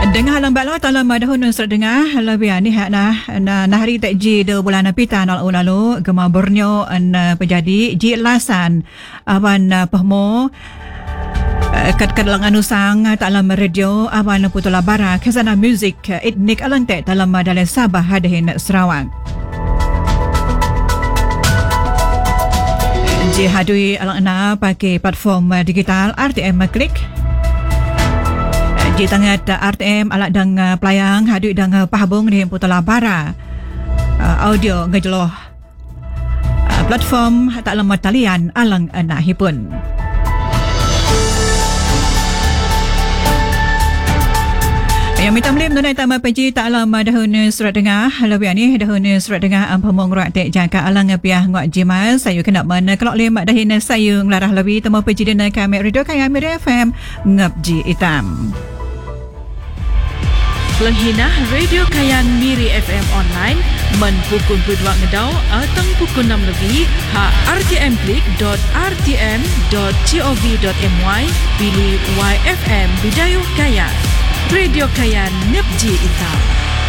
Dengar halang baklo dalam dahun surat dengar lebih ni na hari tak ji de bulan pita nol lalu gema Borneo pejadi ji lasan awan pahmo kat dalang anusang dalam radio awan putula bara khazana music etnik alang tak dalam dalam Sabah hadahin Sarawak. Ji hadui alang na pakai platform digital RTM Klik. Di tangat RTM alat dang pelayang hadui dang pahabung di putala bara audio ngejeloh platform tak lama talian alang nahipun. Yang minta melim tunai tama peji tak lama dahun surat dengar lebih ni dahun surat dengar ampamong rak tek jangka alang piah nguak jimal sayu kena mana kelok lem dahin sayu ngelarah lebih tama peji dena kami radio kaya Amir FM ngap ji itam. Lenghina Radio Kayan Miri FM online men pukul 2 ngedau atau pukul 6 lebih rtm.rtm.gov.my pilih YFM Bidayuh Kayan Radio Kayan Nepji Itam.